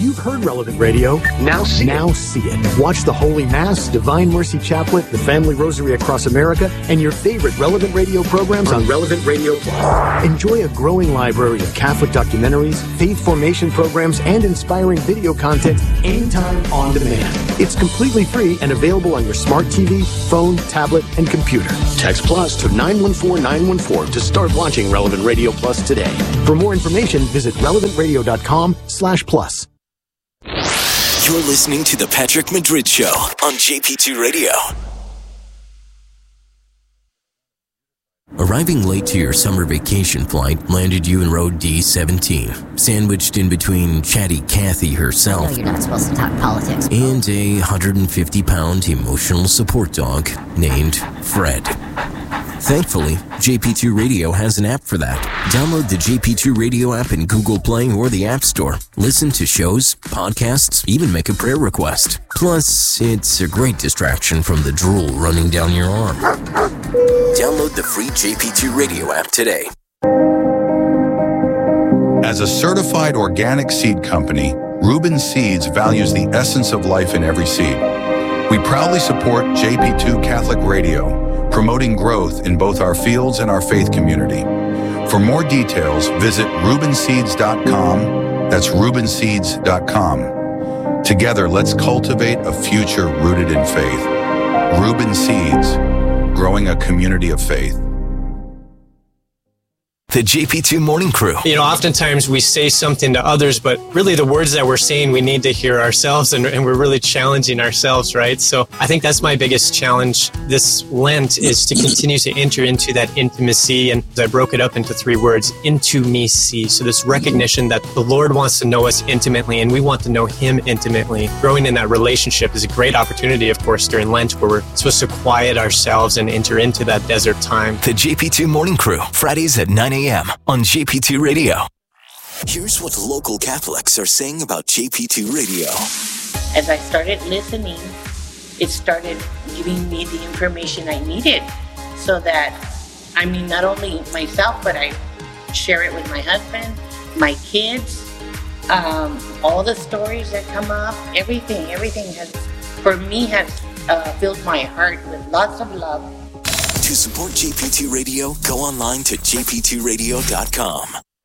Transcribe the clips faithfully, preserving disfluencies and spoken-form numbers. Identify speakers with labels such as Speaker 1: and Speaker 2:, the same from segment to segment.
Speaker 1: You've heard Relevant Radio. Now see now it. see it. Watch the Holy Mass, Divine Mercy Chaplet, the Family Rosary Across America, and your favorite Relevant Radio programs on Relevant Radio Plus. Enjoy a growing library of Catholic documentaries, faith formation programs, and inspiring video content anytime on demand. It's completely free and available on your smart T V, phone, tablet, and computer. Text Plus to nine one four nine one four to start watching Relevant Radio Plus today. For more information, visit relevant radio dot com slash plus.
Speaker 2: You're listening to The Patrick Madrid Show on J P two Radio. Arriving late to your summer vacation flight landed you in row D seventeen, sandwiched in between chatty Kathy herself.
Speaker 3: I know you're not supposed to talk politics.
Speaker 2: And a one hundred fifty pound emotional support dog named Fred. Thankfully, J P two Radio has an app for that. Download the J P two Radio app in Google Play or the App Store. Listen to shows, podcasts, even make a prayer request. Plus, it's a great distraction from the drool running down your arm. Download the free J P two Radio app today.
Speaker 4: As a certified organic seed company, Reuben Seeds values the essence of life in every seed. We proudly support J P two Catholic Radio, promoting growth in both our fields and our faith community. For more details, visit reuben seeds dot com. That's reuben seeds dot com. Together, let's cultivate a future rooted in faith. Reuben Seeds, growing a community of faith.
Speaker 2: The J P two Morning Crew.
Speaker 5: You know, oftentimes we say something to others, but really the words that we're saying, we need to hear ourselves, and, and we're really challenging ourselves, right? So I think that's my biggest challenge this Lent, is to continue to enter into that intimacy. And I broke it up into three words: into me see. So this recognition that the Lord wants to know us intimately, and we want to know Him intimately. Growing in that relationship is a great opportunity, of course, during Lent, where we're supposed to quiet ourselves and enter into that desert time.
Speaker 2: The J P two Morning Crew, Fridays at nine a.m. on J P two Radio. Here's what local Catholics are saying about J P two Radio.
Speaker 6: As I started listening, it started giving me the information I needed, so that, I mean, not only myself, but I share it with my husband, my kids, um, all the stories that come up, everything, everything has, for me, has uh, filled my heart with lots of love.
Speaker 2: To support J P two Radio, go online to j p two radio dot com.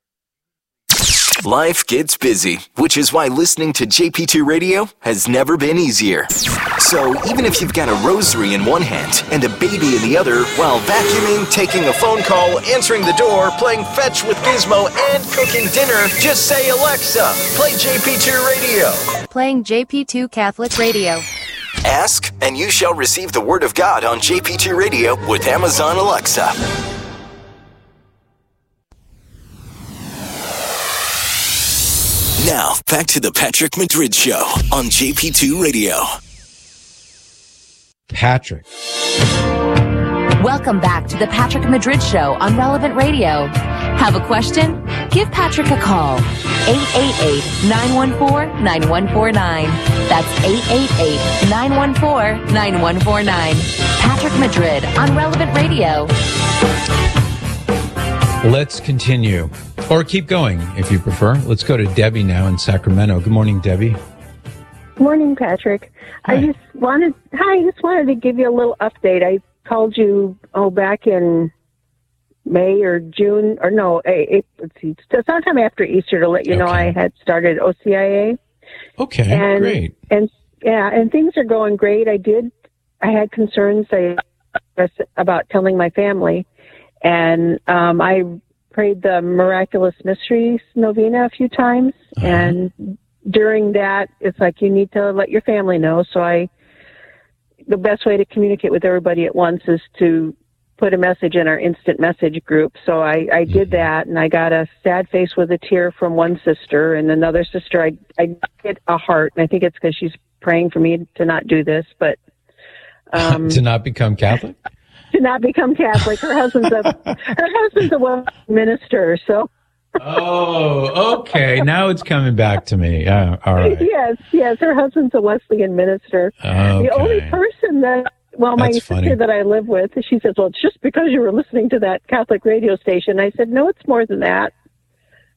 Speaker 2: Life gets busy, which is why listening to J P two Radio has never been easier. So even if you've got a rosary in one hand and a baby in the other, while vacuuming, taking a phone call, answering the door, playing fetch with Gizmo, and cooking dinner, just say, Alexa, play J P two Radio.
Speaker 7: Playing J P two Catholic Radio.
Speaker 2: Ask, and you shall receive the Word of God on J P two Radio with Amazon Alexa. Now, back to the Patrick Madrid Show on J P two Radio.
Speaker 8: Patrick.
Speaker 7: Welcome back to the Patrick Madrid Show on Relevant Radio. Have a question? Give Patrick a call. eight eight eight, nine one four, nine one four nine. That's eight eight eight, nine one four, nine one four nine. Patrick Madrid on Relevant Radio.
Speaker 8: Let's continue. Or keep going, if you prefer. Let's go to Debbie now in Sacramento. Good morning, Debbie.
Speaker 9: Morning, Patrick.
Speaker 8: Hi.
Speaker 9: I just wanted, hi, I just wanted to give you a little update. I called you, oh, back in May or June, or no, a, a, let's see, sometime after Easter to let you okay. know I had started O C I A.
Speaker 8: Okay,
Speaker 9: and,
Speaker 8: great.
Speaker 9: And yeah, and things are going great. I did, I had concerns I, about telling my family, and um, I prayed the Miraculous Mysteries Novena a few times, uh-huh. and during that, it's like, you need to let your family know. So I, the best way to communicate with everybody at once is to put a message in our instant message group. So I, I did that, and I got a sad face with a tear from one sister, and another sister, I, I get a heart, and I think it's because she's praying for me to not do this, but... Um,
Speaker 8: to not become Catholic?
Speaker 9: To not become Catholic. Her husband's a, her husband's a Wesleyan minister, so...
Speaker 8: Oh, okay. Now it's coming back to me. Yeah, all right.
Speaker 9: Yes, yes. Her husband's a Wesleyan minister.
Speaker 8: Okay.
Speaker 9: The only person that... Well, my
Speaker 8: That's
Speaker 9: sister
Speaker 8: funny.
Speaker 9: that I live with, she says, well, it's just because you were listening to that Catholic radio station. I said, no, it's more than that.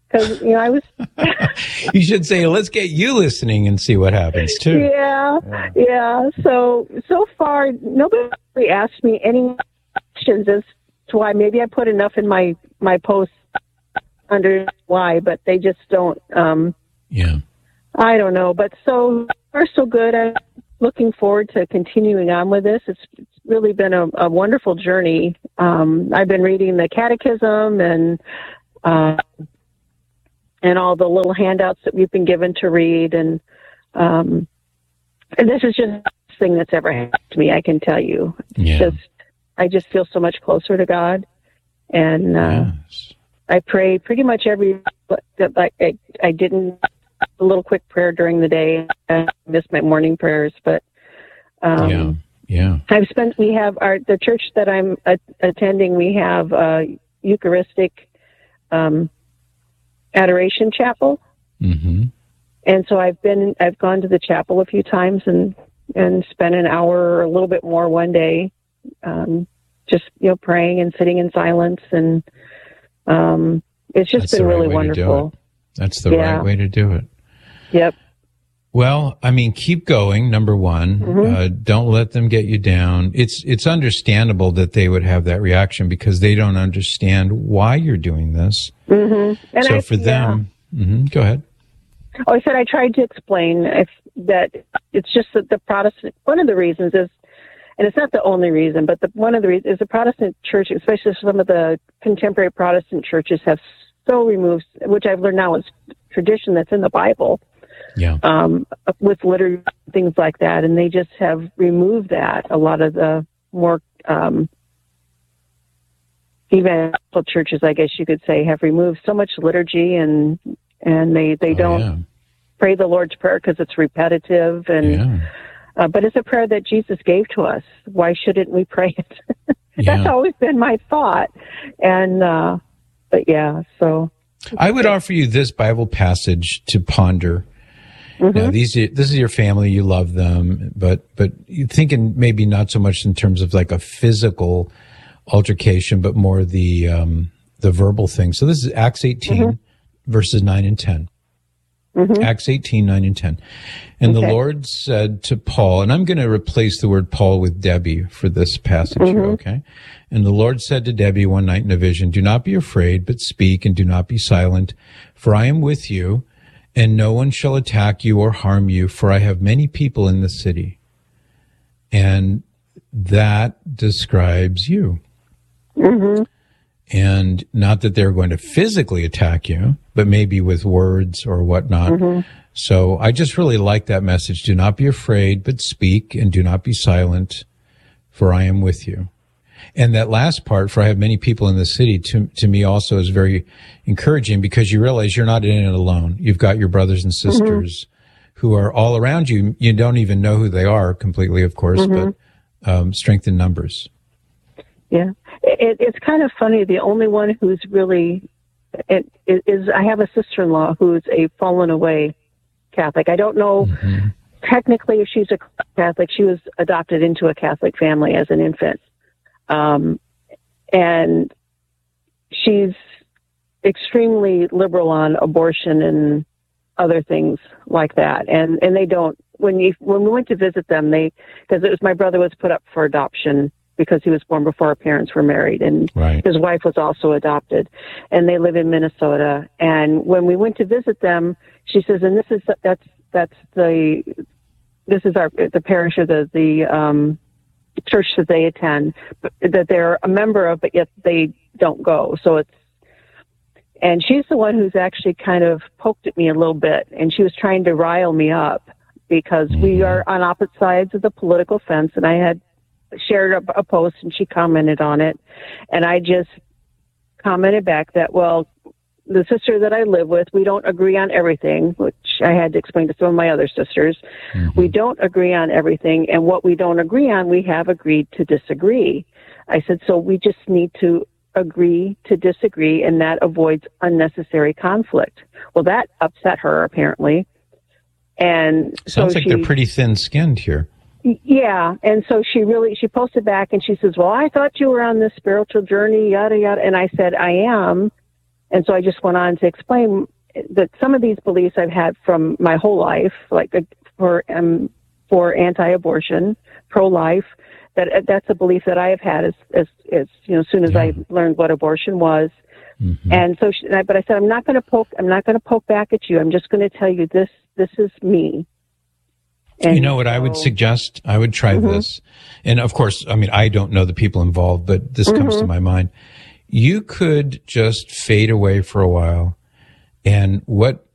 Speaker 9: Because, you know, I was...
Speaker 8: You should say, let's get you listening and see what happens, too.
Speaker 9: Yeah, yeah. yeah. So, so far, nobody really asked me any questions as to why. Maybe I put enough in my, my posts under why, but they just don't... Um,
Speaker 8: yeah.
Speaker 9: I don't know. But so far, so good. I'm looking forward to continuing on with this. It's, it's really been a, a wonderful journey. Um, I've been reading the catechism and... Uh, and all the little handouts that we've been given to read. And, um, and this is just the best thing that's ever happened to me, I can tell you.
Speaker 8: Yeah.
Speaker 9: Just, I just feel so much closer to God. And uh,
Speaker 8: yes.
Speaker 9: I pray pretty much every, like I, I didn't, a little quick prayer during the day. I missed my morning prayers, but um,
Speaker 8: yeah, yeah.
Speaker 9: I've spent, we have our, the church that I'm a, attending, we have a Eucharistic um Adoration Chapel.
Speaker 8: Mm-hmm.
Speaker 9: And so I've been, I've gone to the chapel a few times and, and spent an hour or a little bit more one day, um, just, you know, praying and sitting in silence. And, um, it's just
Speaker 8: That's
Speaker 9: been
Speaker 8: the right
Speaker 9: really
Speaker 8: way
Speaker 9: wonderful.
Speaker 8: To do it. That's the
Speaker 9: Yeah.
Speaker 8: right way to do it.
Speaker 9: Yep.
Speaker 8: Well, I mean, keep going. Number one,
Speaker 9: Mm-hmm.
Speaker 8: uh, don't let them get you down. It's, it's understandable that they would have that reaction because they don't understand why you're doing this.
Speaker 9: Mm-hmm. And
Speaker 8: so
Speaker 9: I,
Speaker 8: for them,
Speaker 9: yeah.
Speaker 8: mm-hmm, go ahead.
Speaker 9: Oh, I said I tried to explain if that it's just that the Protestant, one of the reasons is, and it's not the only reason, but the, one of the reasons is the Protestant church, especially some of the contemporary Protestant churches have so removed, which I've learned now is tradition that's in the Bible.
Speaker 8: Yeah.
Speaker 9: Um, with liturgy, things like that. And they just have removed that. A lot of the more, um, evangelical churches, I guess you could say, have removed so much liturgy and, and they, they
Speaker 8: Oh,
Speaker 9: don't
Speaker 8: yeah.
Speaker 9: pray the Lord's Prayer because it's repetitive. And,
Speaker 8: Yeah.
Speaker 9: uh, but it's a prayer that Jesus gave to us. Why shouldn't we pray it? That's
Speaker 8: Yeah.
Speaker 9: always been my thought. And, uh, but yeah, so.
Speaker 8: I would offer you this Bible passage to ponder.
Speaker 9: Mm-hmm.
Speaker 8: Now, these this is your family, you love them, but but you thinking maybe not so much in terms of like a physical altercation, but more the um, the verbal thing. So this is Acts eighteen, mm-hmm. verses nine and ten. Mm-hmm. Acts eighteen, nine and ten. And okay. The Lord said to Paul, and I'm going to replace the word Paul with Debbie for this passage mm-hmm. here, okay? And the Lord said to Debbie one night in a vision, "Do not be afraid, but speak and do not be silent, for I am with you, and no one shall attack you or harm you, for I have many people in the city." And that describes you.
Speaker 9: Mm-hmm.
Speaker 8: And not that they're going to physically attack you, but maybe with words or whatnot. Mm-hmm. So I just really like that message. Do not be afraid, but speak, and do not be silent, for I am with you. And that last part, for I have many people in the city, to, to me also is very encouraging because you realize you're not in it alone. You've got your brothers and sisters mm-hmm. who are all around you. You don't even know who they are completely, of course, mm-hmm. but um, strength in numbers.
Speaker 9: Yeah. It, it's kind of funny. The only one who's really, it, it is, I have a sister-in-law who's a fallen away Catholic. I don't know mm-hmm. technically if she's a Catholic. She was adopted into a Catholic family as an infant. Um, and she's extremely liberal on abortion and other things like that. And, and they don't, when you, when we went to visit them, they, cause it was, my brother was put up for adoption because he was born before our parents were married, and
Speaker 8: right.
Speaker 9: his wife was also adopted, and they live in Minnesota. And when we went to visit them, she says, and this is, that's, that's the, this is our, the parish or the, the, um, church that they attend, but that they're a member of, but yet they don't go. So it's, and she's the one who's actually kind of poked at me a little bit, and she was trying to rile me up because mm-hmm. we are on opposite sides of the political fence, and I had shared a, a post and she commented on it, and I just commented back that, well, the sister that I live with, we don't agree on everything, which I had to explain to some of my other sisters. Mm-hmm. We don't agree on everything, and what we don't agree on, we have agreed to disagree. I said, so we just need to agree to disagree, and that avoids unnecessary conflict. Well, that upset her, apparently. And
Speaker 8: sounds
Speaker 9: so
Speaker 8: like
Speaker 9: she,
Speaker 8: they're pretty thin-skinned here.
Speaker 9: Yeah, and so she really, she posted back and she says, well, I thought you were on this spiritual journey, yada, yada. And I said, I am, And so I just went on to explain that some of these beliefs I've had from my whole life, like for um, for anti-abortion, pro-life, that that's a belief that I have had as as, as you know, as soon as yeah. I learned what abortion was. Mm-hmm. And so, she, but I said, I'm not going to poke. I'm not going to poke back at you. I'm just going to tell you this. This is me. And
Speaker 8: you know what so, I would suggest? I would try mm-hmm. this. And of course, I mean, I don't know the people involved, but this mm-hmm. comes to my mind. You could just fade away for a while. And what